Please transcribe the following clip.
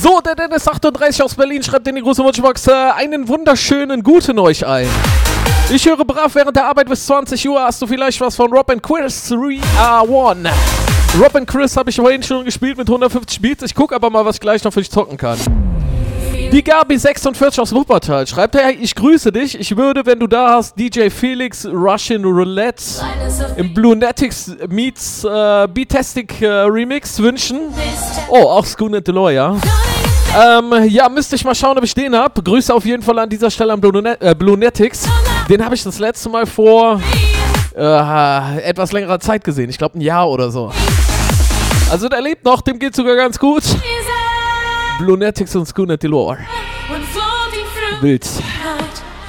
So, der Dennis 38 aus Berlin schreibt in die große Wunschbox einen wunderschönen Guten euch ein. Ich höre brav während der Arbeit bis 20 Uhr. Hast du vielleicht was von Rob & Chris 3R1? Rob & Chris habe ich vorhin schon gespielt mit 150 Beats. Ich gucke aber mal, was ich gleich noch für dich zocken kann. Die Gabi 46 aus Wuppertal schreibt, hey, ich grüße dich. Ich würde, wenn du da hast, DJ Felix Russian Roulette im Bluenetics meets Beatastic Remix wünschen. Oh, auch Scooned Delore, ja. Ja, müsste ich mal schauen, ob ich den habe. Grüße auf jeden Fall an dieser Stelle an Bluenetics. Den habe ich das letzte Mal vor etwas längerer Zeit gesehen. Ich glaube, ein Jahr oder so. Also der lebt noch, dem geht sogar ganz gut. Bluenetics und Scooned Delore. Wild.